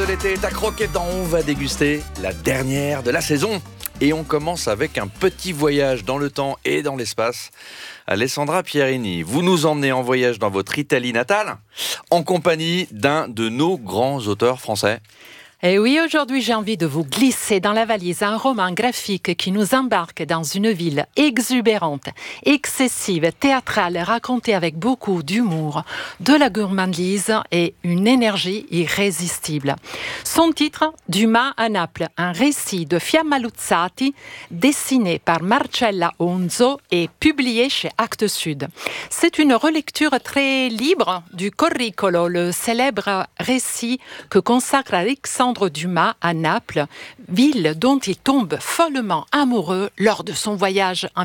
l'été est à croquer dedans. On va déguster la dernière de la saison. Et on commence avec un petit voyage dans le temps et dans l'espace. Alessandra Pierini, vous nous emmenez en voyage dans votre Italie natale en compagnie d'un de nos grands auteurs français. Et oui, aujourd'hui, j'ai envie de vous glisser dans la valise un roman graphique qui nous embarque dans une ville exubérante, excessive, théâtrale, racontée avec beaucoup d'humour, de la gourmandise et une énergie irrésistible. Son titre, Dumas à Naples, un récit de Fiamma Luzzati, dessiné par Marcella Onzo et publié chez Actes Sud. C'est une relecture très libre du Corricolo, le célèbre récit que consacre Alexandre Dumas à Naples, ville dont il tombe follement amoureux lors de son voyage en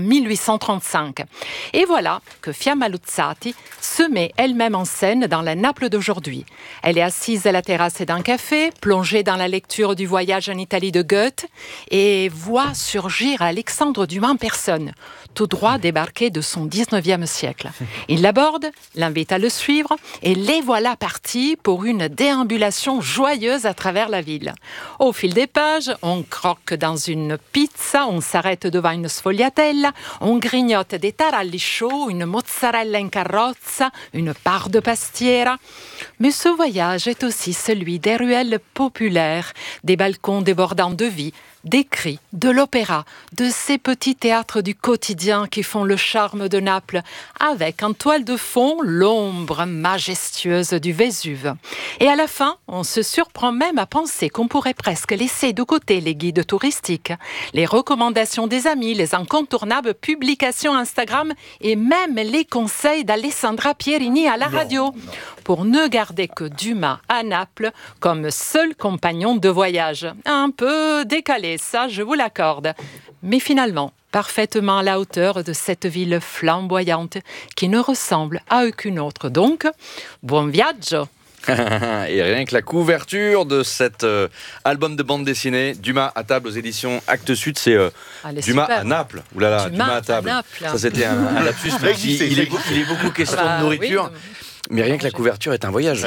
1835. Et voilà que Fiamma Luzzati se met elle-même en scène dans la Naples d'aujourd'hui. Elle est assise à la terrasse d'un café, plongée dans la lecture du voyage en Italie de Goethe, et voit surgir Alexandre Dumas en personne, tout droit débarqué de son 19e siècle. Il l'aborde, l'invite à le suivre, et les voilà partis pour une déambulation joyeuse à travers la ville. Au fil des pages, on croque dans une pizza, on s'arrête devant une sfogliatella, on grignote des taralli chauds, une mozzarella in carrozza, une part de pastiera. Mais ce voyage est aussi celui des ruelles populaires, des balcons débordants de vie, des cris, de l'opéra, de ces petits théâtres du quotidien qui font le charme de Naples, avec en toile de fond l'ombre majestueuse du Vésuve. Et à la fin, on se surprend même à penser qu'on pourrait presque laisser de côté les guides touristiques, les recommandations des amis, les incontournables publications Instagram et même les conseils d'Alessandra Pierini à la radio, pour ne garder que Dumas à Naples comme seul compagnon de voyage. Un peu décalé, ça je vous l'accorde. Mais finalement, parfaitement à la hauteur de cette ville flamboyante qui ne ressemble à aucune autre. Donc, buon viaggio! Et rien que la couverture de cet album de bande dessinée, Dumas à table aux éditions Actes Sud, c'est Dumas à Naples. Ouh là là, Dumas à table. Ça c'était un lapsus, même il est beaucoup question de nourriture. Oui. Mais rien que la couverture est un voyage.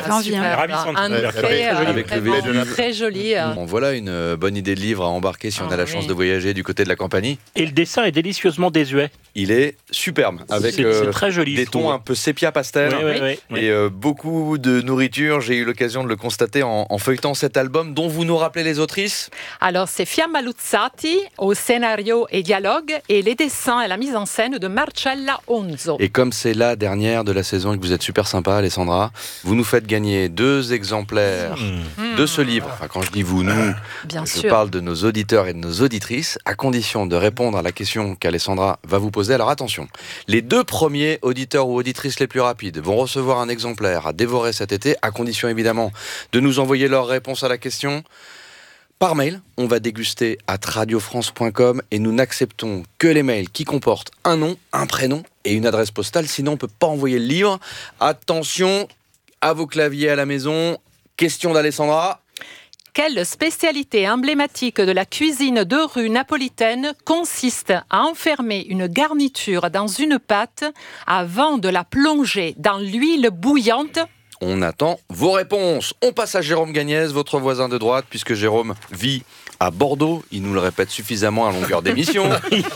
Très joli. Bon, voilà une bonne idée de livre à embarquer si on a la chance de voyager du côté de la Campanie. Et le dessin est délicieusement désuet. Il est superbe, avec c'est très joli, des tons un peu sépia pastel et beaucoup de nourriture. J'ai eu l'occasion de le constater en feuilletant cet album dont vous nous rappelez les autrices. Alors c'est Fiamma Luzzati au scénario et dialogue et les dessins et la mise en scène de Marcella Onzo. Et comme c'est la dernière de la saison et que vous êtes super sympa, Alessandra, vous nous faites gagner 2 exemplaires de ce livre. Enfin, quand je dis vous, nous, je parle de nos auditeurs et de nos auditrices, à condition de répondre à la question qu'Alessandra va vous poser. Alors attention, les 2 premiers auditeurs ou auditrices les plus rapides vont recevoir un exemplaire à dévorer cet été, à condition évidemment de nous envoyer leur réponse à la question par mail. On va déguster à radiofrance.com et nous n'acceptons que les mails qui comportent un nom, un prénom et une adresse postale, sinon on ne peut pas envoyer le livre. Attention à vos claviers à la maison. Question d'Alessandra. Quelle spécialité emblématique de la cuisine de rue napolitaine consiste à enfermer une garniture dans une pâte avant de la plonger dans l'huile bouillante ? On attend vos réponses. On passe à Jérôme Gagnès, votre voisin de droite, puisque Jérôme vit à Bordeaux. Il nous le répète suffisamment à longueur d'émission.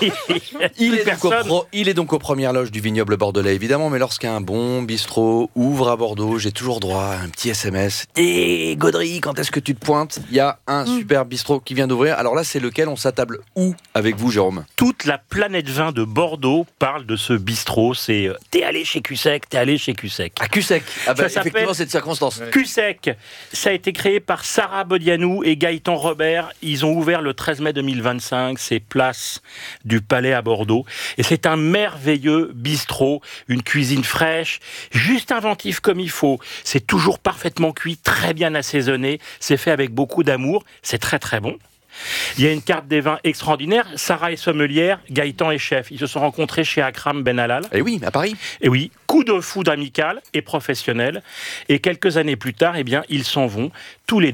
Il est donc aux premières loges du vignoble bordelais, évidemment, mais lorsqu'un bon bistrot ouvre à Bordeaux, j'ai toujours droit à un petit SMS. Et Gaudry, quand est-ce que tu te pointes ? Il y a un super bistrot qui vient d'ouvrir. Alors là, c'est lequel ? On s'attable où avec vous, Jérôme ? Toute la planète vin de Bordeaux parle de ce bistrot. C'est t'es allé chez Cussec, t'es allé chez Cussec. À Cussec. Ah bah, effectivement, c'est de circonstance. Cussec, ça a été créé par Sarah Bodianou et Gaëtan Robert. Ils ont ouvert le 13 mai 2025, c'est place du Palais à Bordeaux. Et c'est un merveilleux bistrot, une cuisine fraîche, juste inventif comme il faut. C'est toujours parfaitement cuit, très bien assaisonné. C'est fait avec beaucoup d'amour. C'est très très bon. Il y a une carte des vins extraordinaire. Sarah est sommelière, Gaëtan est chef. Ils se sont rencontrés chez Akram Ben Halal. Et oui, à Paris. Et oui, coup de foudre amical et professionnel. Et quelques années plus tard, eh bien, ils s'en vont tous les deux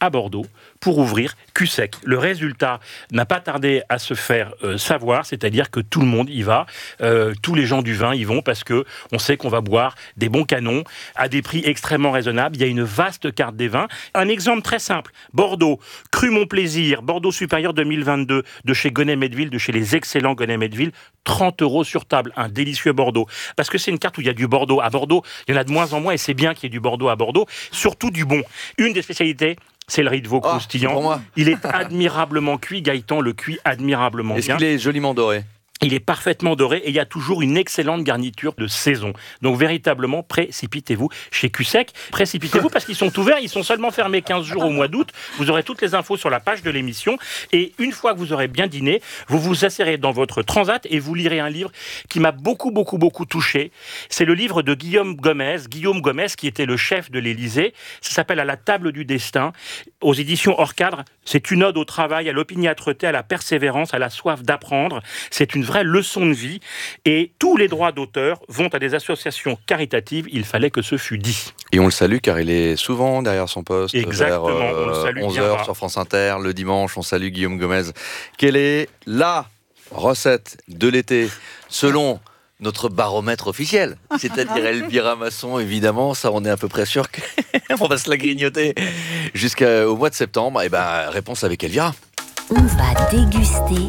à Bordeaux pour ouvrir Cusec. Le résultat n'a pas tardé à se faire savoir, c'est-à-dire que tout le monde y va, tous les gens du vin y vont parce que on sait qu'on va boire des bons canons à des prix extrêmement raisonnables. Il y a une vaste carte des vins. Un exemple très simple, Bordeaux, Cru Mon Plaisir, Bordeaux Supérieur 2022 de chez Gonnet-Medeville, de chez les excellents Gonnet-Medeville, 30 € sur table, un délicieux Bordeaux. Parce que c'est une carte où il y a du Bordeaux. À Bordeaux, il y en a de moins en moins et c'est bien qu'il y ait du Bordeaux à Bordeaux, surtout du bon. Une des spécialités, c'est le riz de veau croustillant. Il est admirablement cuit, Gaëtan le cuit admirablement bien. Est-ce qu'il est joliment doré ? Il est parfaitement doré et il y a toujours une excellente garniture de saison. Donc véritablement, précipitez-vous chez Cusec. Précipitez-vous parce qu'ils sont ouverts, ils sont seulement fermés 15 jours au mois d'août. Vous aurez toutes les infos sur la page de l'émission. Et une fois que vous aurez bien dîné, vous vous asserrez dans votre transat et vous lirez un livre qui m'a beaucoup touché. C'est le livre de Guillaume Gomez qui était le chef de l'Élysée. Ça s'appelle « À la table du destin » aux éditions Hors Cadre. C'est une ode au travail, à l'opiniâtreté, à la persévérance, à la soif d'apprendre. C'est une vraie leçon de vie et tous les droits d'auteur vont à des associations caritatives. Il fallait que ce fût dit. Et on le salue car il est souvent derrière son poste. Exactement, vers on le salue 11h sur France Inter, le dimanche. On salue Guillaume Gomez. Quelle est la recette de l'été selon notre baromètre officiel, c'est-à-dire Elvira Masson, évidemment, ça on est à peu près sûr qu'on va se la grignoter jusqu'au mois de septembre. Et ben, réponse avec Elvira. On va déguster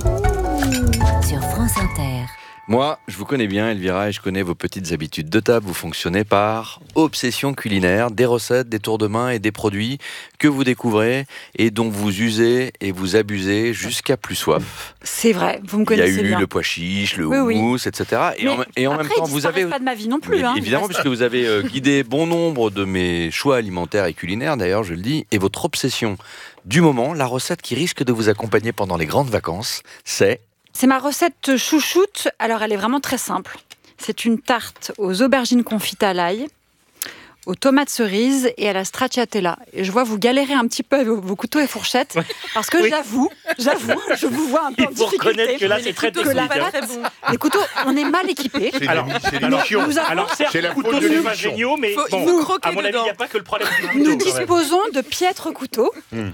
sur France Inter. Moi, je vous connais bien, Elvira, et je connais vos petites habitudes de table. Vous fonctionnez par obsession culinaire, des recettes, des tours de main et des produits que vous découvrez et dont vous usez et vous abusez jusqu'à plus soif. C'est vrai, vous me connaissez bien. Il y a eu le pois chiche, le houmous, etc. Et en même temps, vous avez pas de ma vie non plus. Évidemment, puisque vous avez guidé bon nombre de mes choix alimentaires et culinaires, d'ailleurs, je le dis, et votre obsession du moment, la recette qui risque de vous accompagner pendant les grandes vacances, c'est ma recette chouchoute. Alors, elle est vraiment très simple. C'est une tarte aux aubergines confites à l'ail, aux tomates cerises et à la stracciatella. Et je vois vous galérer un petit peu avec vos couteaux et fourchettes, parce que j'avoue, je vous vois un peu en difficulté. Il faut reconnaître que là, c'est très technique. Les couteaux, on est mal équipés. Alors certes, couteaux sont pas géniaux, mais à mon avis, il n'y a pas que le problème du couteau. Nous disposons de piètres couteaux.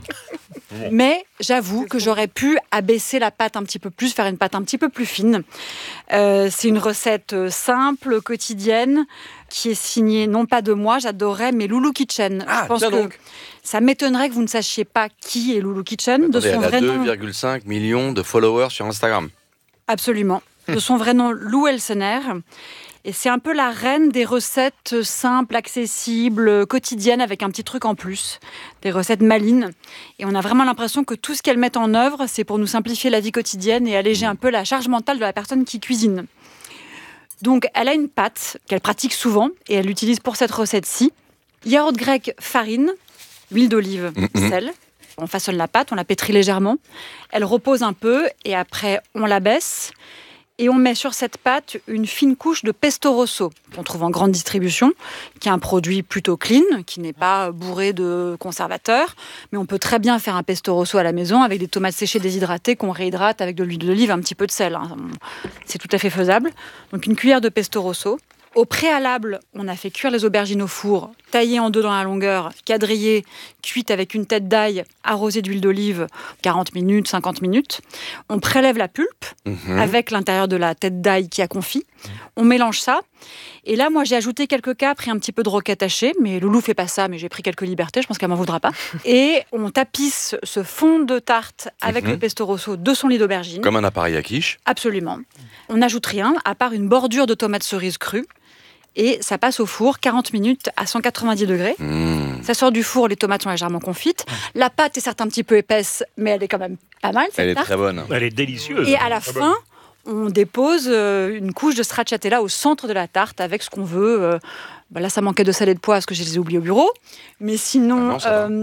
Mais j'avoue que j'aurais pu abaisser la pâte un petit peu plus, faire une pâte un petit peu plus fine. C'est une recette simple, quotidienne, qui est signée non pas de moi, j'adorais, mais Loulou Kitchen. Je pense que ça m'étonnerait que vous ne sachiez pas qui est Loulou Kitchen. Attendez, de son vrai nom. 2,5 millions de followers sur Instagram. Absolument. De son vrai nom, Lou Elsener. Et c'est un peu la reine des recettes simples, accessibles, quotidiennes, avec un petit truc en plus. Des recettes malines. Et on a vraiment l'impression que tout ce qu'elle met en œuvre, c'est pour nous simplifier la vie quotidienne et alléger un peu la charge mentale de la personne qui cuisine. Donc, elle a une pâte qu'elle pratique souvent et elle l'utilise pour cette recette-ci. Yaourt grec, farine, huile d'olive, sel. On façonne la pâte, on la pétrit légèrement. Elle repose un peu et après, on la baisse. Et on met sur cette pâte une fine couche de pesto rosso, qu'on trouve en grande distribution, qui est un produit plutôt clean, qui n'est pas bourré de conservateurs. Mais on peut très bien faire un pesto rosso à la maison avec des tomates séchées déshydratées qu'on réhydrate avec de l'huile d'olive, un petit peu de sel. C'est tout à fait faisable. Donc une cuillère de pesto rosso. Au préalable, on a fait cuire les aubergines au four, taillées en deux dans la longueur, quadrillées, cuites avec une tête d'ail, arrosée d'huile d'olive, 40 minutes, 50 minutes. On prélève la pulpe avec l'intérieur de la tête d'ail qui a confit. On mélange ça. Et là, moi, j'ai ajouté quelques capres et un petit peu de roquette hachée. Mais Loulou fait pas ça, mais j'ai pris quelques libertés. Je pense qu'elle m'en voudra pas. Et on tapisse ce fond de tarte avec le pesto rosso de son lit d'aubergine. Comme un appareil à quiche. Absolument. On n'ajoute rien, à part une bordure de tomates cerises crues. Et ça passe au four 40 minutes à 190 degrés. Ça sort du four, les tomates sont légèrement confites. La pâte est certes un petit peu épaisse, mais elle est quand même pas mal, cette tarte. Elle est très bonne. Elle est délicieuse. Et à la fin, on dépose une couche de stracciatella au centre de la tarte avec ce qu'on veut. Là, ça manquait de sel et de poivre parce que je les ai oubliés au bureau. Mais sinon,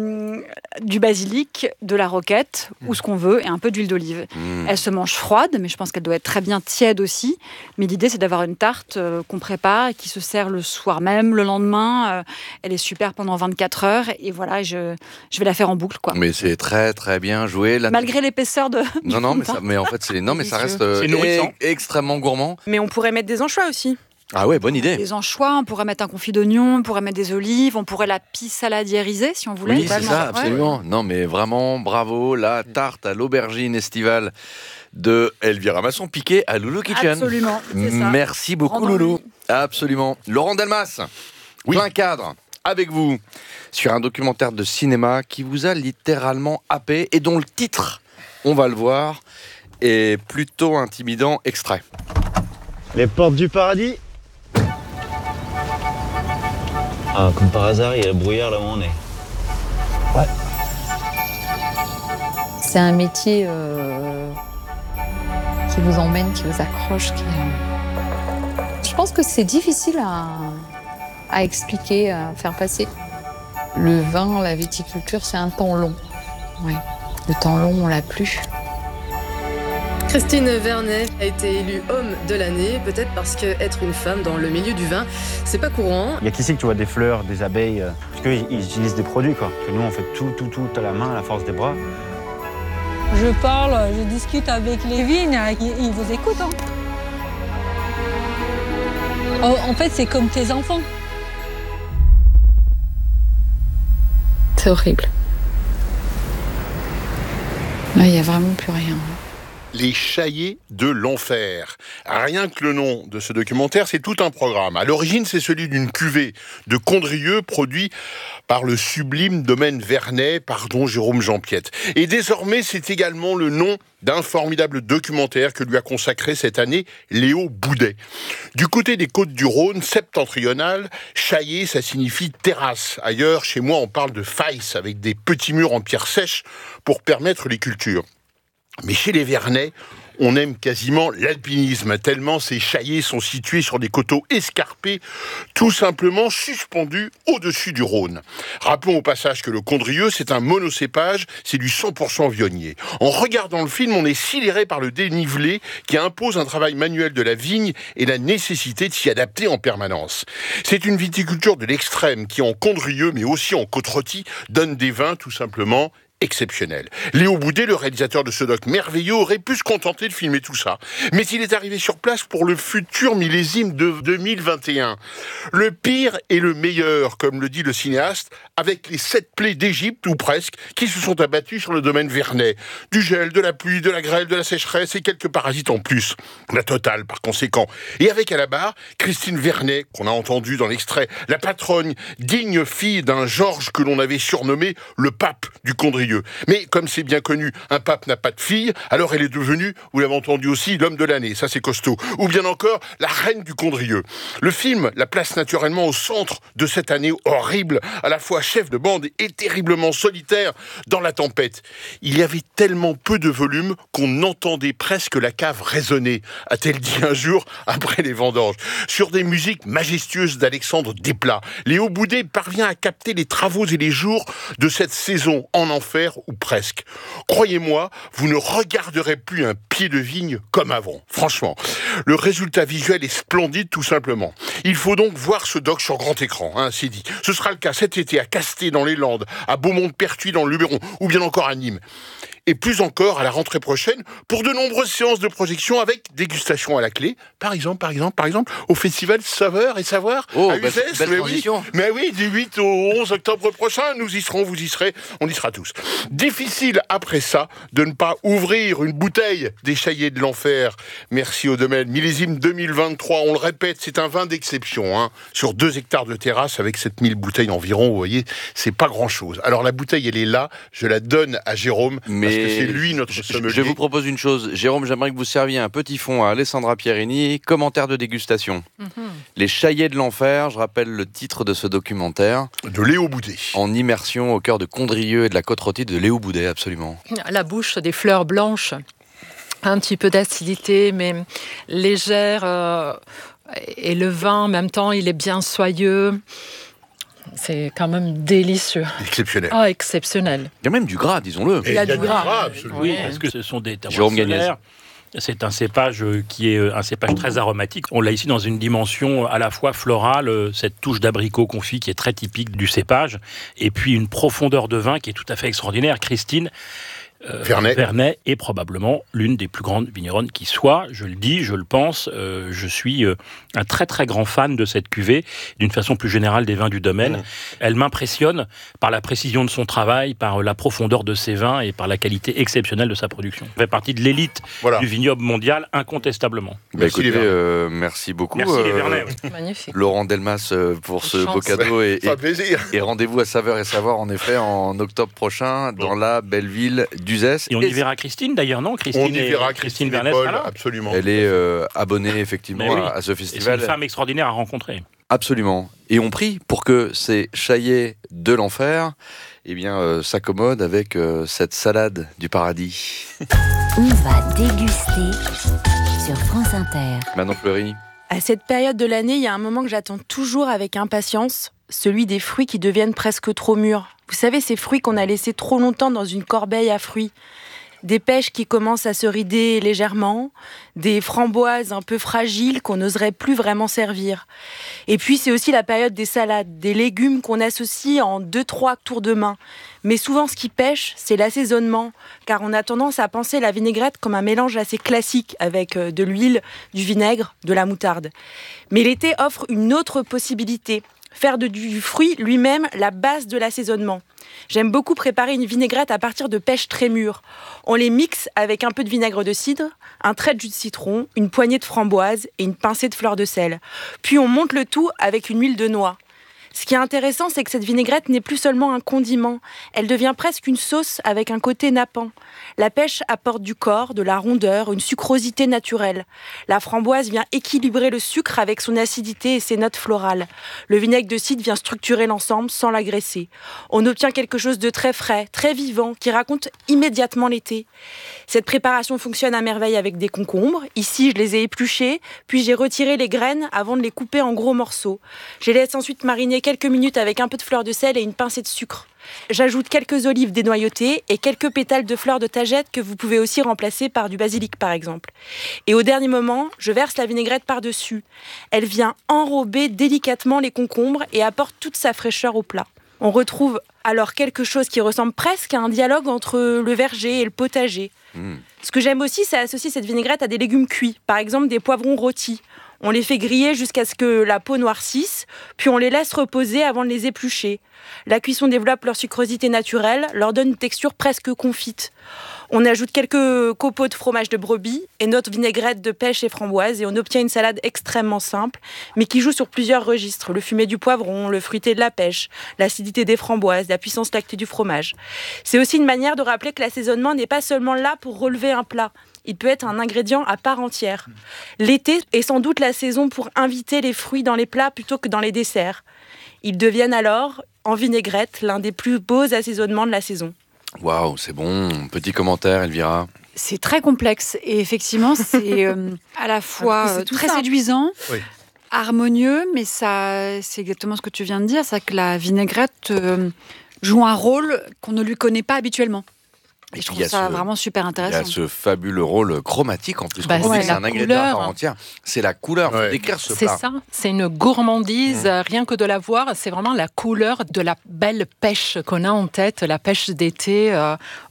du basilic, de la roquette, ou ce qu'on veut, et un peu d'huile d'olive. Elle se mange froide, mais je pense qu'elle doit être très bien tiède aussi. Mais l'idée, c'est d'avoir une tarte qu'on prépare et qui se sert le soir même, le lendemain. Elle est super pendant 24 heures. Et voilà, je vais la faire en boucle, quoi. Mais c'est très, très bien joué. Malgré l'épaisseur de... Non, mais en fait, ça reste extrêmement gourmand. Mais on pourrait mettre des anchois aussi. Ah ouais, bonne idée. Des anchois, on pourrait mettre un confit d'oignon, on pourrait mettre des olives, on pourrait la pie saladiérisée si on voulait. Oui, c'est ça, absolument. Ouais. Non, mais vraiment, bravo, la tarte à l'aubergine estivale de Elvira Masson-Piquet à Loulou Kitchen. Absolument, c'est ça. Merci beaucoup, Loulou. Absolument. Laurent Delmas, plein cadre, avec vous, sur un documentaire de cinéma qui vous a littéralement happé et dont le titre, on va le voir, est plutôt intimidant. Extrait. Les portes du paradis. Ah, comme par hasard, il y a le brouillard là où on est. Ouais. C'est un métier qui vous emmène, qui vous accroche. Je pense que c'est difficile à expliquer, à faire passer. Le vin, la viticulture, c'est un temps long. Ouais. Le temps long, on l'a plus. Christine Vernet a été élue homme de l'année, peut-être parce qu'être une femme dans le milieu du vin, c'est pas courant. Il y a qu'ici que tu vois des fleurs, des abeilles, parce qu'ils utilisent des produits, quoi. Parce que nous, on fait tout à la main, à la force des bras. Je parle, je discute avec les vignes, ils vous écoutent. Hein. En fait, c'est comme tes enfants. C'est horrible. Là, il n'y a vraiment plus rien. Les Chaillés de l'Enfer. Rien que le nom de ce documentaire, c'est tout un programme. À l'origine, c'est celui d'une cuvée de Condrieu produit par le sublime domaine Vernet, pardon, Jérôme Jean-Piette. Et désormais, c'est également le nom d'un formidable documentaire que lui a consacré cette année Léo Boudet. Du côté des Côtes-du-Rhône, septentrionales, Chaillé, ça signifie terrasse. Ailleurs, chez moi, on parle de faïs, avec des petits murs en pierre sèche pour permettre les cultures. Mais chez les Vernets, on aime quasiment l'alpinisme, tellement ces chaillés sont situés sur des coteaux escarpés, tout simplement suspendus au-dessus du Rhône. Rappelons au passage que le Condrieu, c'est un monocépage, c'est du 100% viognier. En regardant le film, on est sidéré par le dénivelé qui impose un travail manuel de la vigne et la nécessité de s'y adapter en permanence. C'est une viticulture de l'extrême qui, en Condrieu, mais aussi en Côte-Rôtie, donne des vins tout simplement exceptionnel. Léo Boudet, le réalisateur de ce doc merveilleux, aurait pu se contenter de filmer tout ça. Mais il est arrivé sur place pour le futur millésime de 2021. Le pire et le meilleur, comme le dit le cinéaste, avec les 7 plaies d'Égypte, ou presque, qui se sont abattues sur le domaine Vernet. Du gel, de la pluie, de la grêle, de la sécheresse et quelques parasites en plus. La totale, par conséquent. Et avec à la barre, Christine Vernet, qu'on a entendu dans l'extrait, la patronne, digne fille d'un Georges que l'on avait surnommé le pape du Condrieu. Mais comme c'est bien connu, un pape n'a pas de fille, alors elle est devenue, vous l'avez entendu aussi, l'homme de l'année, ça c'est costaud. Ou bien encore, la reine du Condrieu. Le film la place naturellement au centre de cette année horrible, à la fois chef de bande et terriblement solitaire dans la tempête. Il y avait tellement peu de volume qu'on entendait presque la cave résonner, a-t-elle dit un jour après les vendanges. Sur des musiques majestueuses d'Alexandre Desplat, Léo Boudet parvient à capter les travaux et les jours de cette saison en enfer, ou presque. Croyez-moi, vous ne regarderez plus un pied de vigne comme avant. Franchement, le résultat visuel est splendide tout simplement. Il faut donc voir ce doc sur grand écran, c'est dit. Ce sera le cas cet été à Casté dans les Landes, à Beaumont-de-Pertuis dans le Luberon, ou bien encore à Nîmes. Et plus encore à la rentrée prochaine pour de nombreuses séances de projection avec dégustation à la clé. Par exemple, au festival Saveurs et Savoirs à Uzès. Mais oui, du 8 au 11 octobre prochain, nous y serons, vous y serez, on y sera tous. Difficile après ça de ne pas ouvrir une bouteille des Chaillés de l'Enfer. Merci au domaine millésime 2023. On le répète, c'est un vin d'exception, sur 2 hectares de terrasse avec 7000 bouteilles environ. Vous voyez, c'est pas grand-chose. Alors la bouteille, elle est là. Je la donne à Jérôme. Parce que c'est lui notre sommelier. Je vous propose une chose, Jérôme, j'aimerais que vous serviez un petit fond à Alessandra Pierini, commentaire de dégustation. Les Chaillés de l'Enfer, je rappelle le titre de ce documentaire. De Léo Boudet. En immersion au cœur de Condrieu et de la Côte-Rôtie de Léo Boudet, absolument. La bouche, des fleurs blanches, un petit peu d'acidité, mais légère. Et le vin, en même temps, il est bien soyeux. C'est quand même délicieux. Exceptionnel. Ah, exceptionnel. Il y a même du gras, disons-le. Il y a du gras. Absolument. Oui, parce que ce sont des terroirs solaires. C'est un cépage qui est un cépage très aromatique. On l'a ici dans une dimension à la fois florale, cette touche d'abricot confit qui est très typique du cépage, et puis une profondeur de vin qui est tout à fait extraordinaire. Christine, Vernet est probablement l'une des plus grandes vigneronnes qui soit. Je le dis, je le pense. Je suis un très très grand fan de cette cuvée, d'une façon plus générale des vins du domaine. Elle m'impressionne par la précision de son travail, par la profondeur de ses vins et par la qualité exceptionnelle de sa production. Elle fait partie de l'élite du vignoble mondial, incontestablement. Écoutez, merci beaucoup. Merci les Vernet. Magnifique. Laurent Delmas pour ce beau cadeau. Et rendez-vous à Saveurs et Savoir, en effet, en octobre prochain, dans la belle ville d'Uzès. Et on y verra Christine d'ailleurs, non? On y verra Christine Vernet, Paul, absolument. Elle est abonnée effectivement à ce festival. C'est une femme extraordinaire à rencontrer. Absolument. Et on prie pour que ces chaillets de l'enfer s'accommodent avec cette salade du paradis. On va déguster sur France Inter. Manon Fleury. À cette période de l'année, il y a un moment que j'attends toujours avec impatience, celui des fruits qui deviennent presque trop mûrs. Vous savez, ces fruits qu'on a laissés trop longtemps dans une corbeille à fruits. Des pêches qui commencent à se rider légèrement, des framboises un peu fragiles qu'on n'oserait plus vraiment servir. Et puis c'est aussi la période des salades, des légumes qu'on associe en 2-3 tours de main. Mais souvent ce qui pêche, c'est l'assaisonnement, car on a tendance à penser la vinaigrette comme un mélange assez classique avec de l'huile, du vinaigre, de la moutarde. Mais l'été offre une autre possibilité. Faire du fruit lui-même la base de l'assaisonnement. J'aime beaucoup préparer une vinaigrette à partir de pêches très mûres. On les mixe avec un peu de vinaigre de cidre, un trait de jus de citron, une poignée de framboise et une pincée de fleur de sel. Puis on monte le tout avec une huile de noix. Ce qui est intéressant, c'est que cette vinaigrette n'est plus seulement un condiment. Elle devient presque une sauce avec un côté nappant. La pêche apporte du corps, de la rondeur, une sucrosité naturelle. La framboise vient équilibrer le sucre avec son acidité et ses notes florales. Le vinaigre de cidre vient structurer l'ensemble sans l'agresser. On obtient quelque chose de très frais, très vivant, qui raconte immédiatement l'été. Cette préparation fonctionne à merveille avec des concombres. Ici, je les ai épluchés, puis j'ai retiré les graines avant de les couper en gros morceaux. Je les laisse ensuite mariner quelques minutes avec un peu de fleur de sel et une pincée de sucre. J'ajoute quelques olives dénoyautées et quelques pétales de fleurs de tagette que vous pouvez aussi remplacer par du basilic par exemple. Et au dernier moment, je verse la vinaigrette par-dessus. Elle vient enrober délicatement les concombres et apporte toute sa fraîcheur au plat. On retrouve alors quelque chose qui ressemble presque à un dialogue entre le verger et le potager. Ce que j'aime aussi, c'est associer cette vinaigrette à des légumes cuits, par exemple des poivrons rôtis. On les fait griller jusqu'à ce que la peau noircisse, puis on les laisse reposer avant de les éplucher. La cuisson développe leur sucrosité naturelle, leur donne une texture presque confite. On ajoute quelques copeaux de fromage de brebis et notre vinaigrette de pêche et framboise et on obtient une salade extrêmement simple, mais qui joue sur plusieurs registres. Le fumé du poivron, le fruité de la pêche, l'acidité des framboises, la puissance lactée du fromage. C'est aussi une manière de rappeler que l'assaisonnement n'est pas seulement là pour relever un plat. Il peut être un ingrédient à part entière. L'été est sans doute la saison pour inviter les fruits dans les plats plutôt que dans les desserts. Ils deviennent alors, en vinaigrette, l'un des plus beaux assaisonnements de la saison. Waouh, c'est bon. Petit commentaire, Elvira. C'est très complexe et effectivement, c'est à la fois très séduisant, harmonieux, mais ça, c'est exactement ce que tu viens de dire, c'est que la vinaigrette joue un rôle qu'on ne lui connaît pas habituellement. Et je trouve ça vraiment super intéressant. Il y a ce fabuleux rôle chromatique en plus. C'est un ingrédient à part entière. C'est la couleur. Faut décrire ce plat. C'est ça. C'est une gourmandise. Rien que de la voir, c'est vraiment la couleur de la belle pêche qu'on a en tête. La pêche d'été,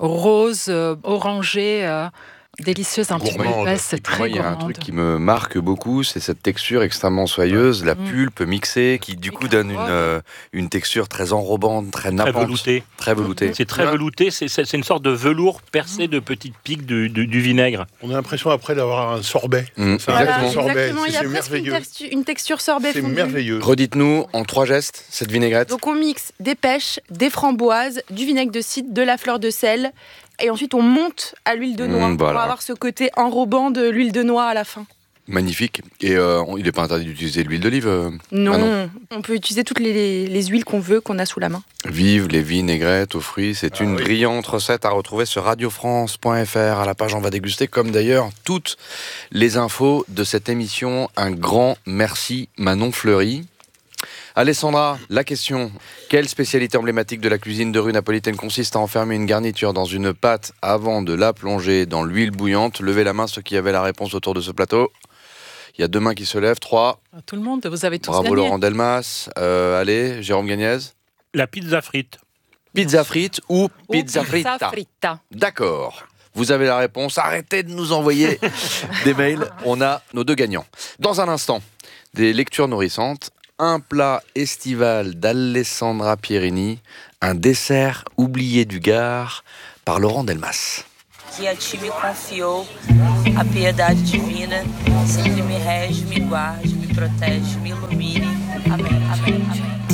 rose, orangée. Délicieuse, un petit peu épaisse, c'est très gourmand. Il y a un truc qui me marque beaucoup, c'est cette texture extrêmement soyeuse, la pulpe mixée, qui du coup donne une texture très enrobante, très nappante. Très veloutée. C'est très velouté, c'est une sorte de velours percé de petites piques du vinaigre. On a l'impression après d'avoir un sorbet. C'est un sorbet, c'est merveilleux. Une texture sorbet fondue. C'est merveilleux. Redites-nous en 3 gestes cette vinaigrette. Donc on mixe des pêches, des framboises, du vinaigre de cidre, de la fleur de sel. Et ensuite, on monte à l'huile de noix pour avoir ce côté enrobant de l'huile de noix à la fin. Magnifique. Et il n'est pas interdit d'utiliser de l'huile d'olive Non, on peut utiliser toutes les huiles qu'on veut, qu'on a sous la main. Vive les vinaigrettes aux fruits, c'est une brillante recette à retrouver sur radiofrance.fr à la page On va déguster, comme d'ailleurs toutes les infos de cette émission. Un grand merci Manon Fleury. Alessandra, la question. Quelle spécialité emblématique de la cuisine de rue napolitaine consiste à enfermer une garniture dans une pâte avant de la plonger dans l'huile bouillante? Levez la main ceux qui avaient la réponse autour de ce plateau. Il y a 2 mains qui se lèvent, 3. Tout le monde, vous avez tous Bravo gagné. Laurent Delmas. Allez, Jérôme Gagnez. La pizza frite. Pizza frite ou pizza fritta. fritta. D'accord. Vous avez la réponse. Arrêtez de nous envoyer des mails. On a nos 2 gagnants. Dans un instant, des lectures nourrissantes. Un plat estival d'Alessandra Pierini. Un dessert oublié du Gard par Laurent Delmas. Que a ti me confiou a piedade divina, sempre me rege, me guarde, me protege, me ilumine. Amém, amém, amém.